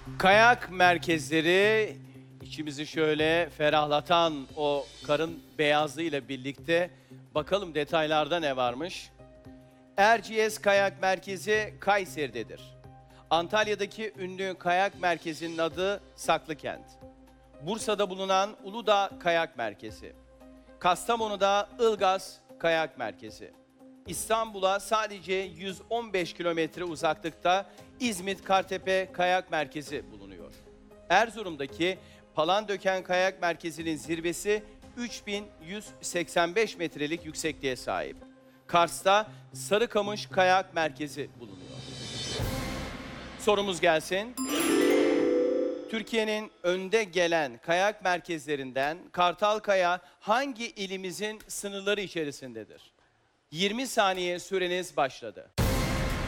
Kayak merkezleri içimizi şöyle ferahlatan o karın beyazlığıyla birlikte bakalım detaylarda ne varmış. Erciyes Kayak Merkezi Kayseri'dedir. Antalya'daki ünlü kayak merkezinin adı Saklıkent. Bursa'da bulunan Uludağ Kayak Merkezi. Kastamonu'da Ilgaz Kayak Merkezi. İstanbul'a sadece 115 kilometre uzaklıkta İzmit Kartepe Kayak Merkezi bulunuyor. Erzurum'daki Palandöken Kayak Merkezi'nin zirvesi 3185 metrelik yüksekliğe sahip. Kars'ta Sarıkamış Kayak Merkezi bulunuyor. Sorumuz gelsin. Türkiye'nin önde gelen kayak merkezlerinden Kartalkaya hangi ilimizin sınırları içerisindedir? 20 saniye süreniz başladı.